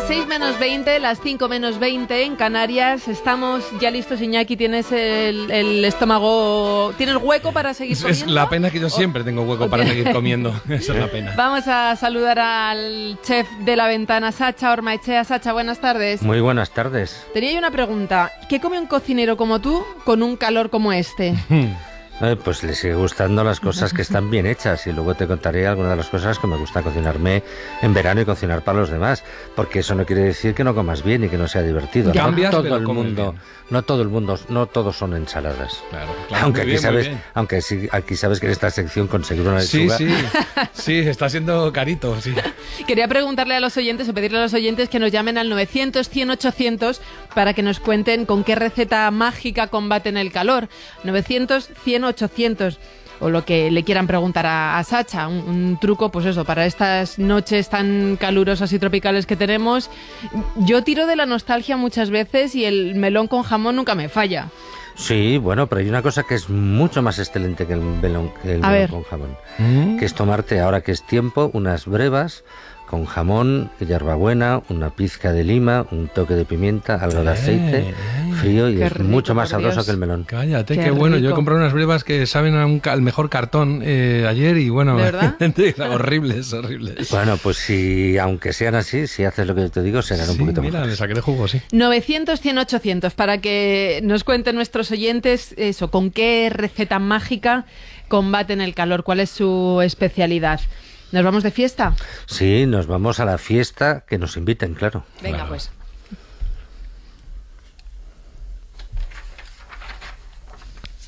6 menos 20, las 5 menos 20 en Canarias. Estamos ya listos, Iñaki. ¿Tienes el estómago? ¿Tienes hueco para seguir comiendo? Es la pena que yo siempre tengo hueco para seguir comiendo. Esa es la pena. Vamos a saludar al chef de La Ventana, Sacha Ormaechea. Sacha, buenas tardes. Muy buenas tardes. Tenía yo una pregunta. ¿Qué come un cocinero como tú con un calor como este? Pues le sigue gustando las cosas que están bien hechas y luego te contaré algunas de las cosas que me gusta cocinarme en verano y cocinar para los demás, porque eso no quiere decir que no comas bien y que no sea divertido. Cambias, no pero todo el comes mundo, bien. no todos son ensaladas. Claro, Aunque muy aquí bien, muy sabes, bien. aunque sí, aquí sabes que en esta sección conseguir una Sí, lechuga. sí, está siendo carito, sí. Quería preguntarle a los oyentes o pedirle a los oyentes que nos llamen al 900 100 800 para que nos cuenten con qué receta mágica combaten el calor. 900 100 800. O lo que le quieran preguntar a Sacha, un truco, pues eso, para estas noches tan calurosas y tropicales que tenemos. Yo tiro de la nostalgia muchas veces y el melón con jamón nunca me falla. Sí, bueno, pero hay una cosa que es mucho más excelente que el melón con jamón, que es tomarte, ahora que es tiempo, unas brevas con jamón, hierbabuena, una pizca de lima, un toque de pimienta, algo de aceite frío y es rico, mucho más por sabroso Dios. que el melón. Cállate, Qué qué bueno. Yo he rico. comprado unas brevas que saben al mejor cartón ayer y bueno, ¿De verdad? horribles. Bueno, pues si, aunque sean así, si haces lo que te digo, serán un poquito mira, mejores. le saqué de jugo, sí. 900 100 800 para que nos cuenten nuestros oyentes eso, con qué receta mágica combaten el calor, cuál es su especialidad. ¿Nos vamos de fiesta? Sí, nos vamos a la fiesta que nos inviten, claro. Venga, Claro. pues.